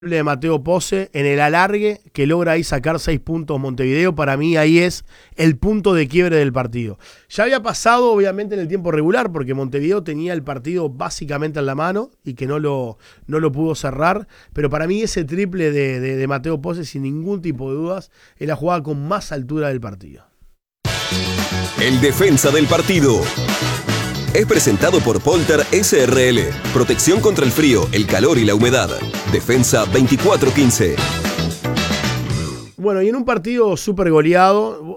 de Mateo Pose en el alargue que logra ahí sacar 6 puntos Montevideo. Para mí ahí es el punto de quiebre del partido. Ya había pasado obviamente en el tiempo regular porque Montevideo tenía el partido básicamente en la mano y que no lo pudo cerrar, pero para mí ese triple de Mateo Pose sin ningún tipo de dudas es la jugada con más altura del partido. El defensa del partido es presentado por Polter SRL. Protección contra el frío, el calor y la humedad. Defensa 24-15. Bueno, y en un partido súper goleado,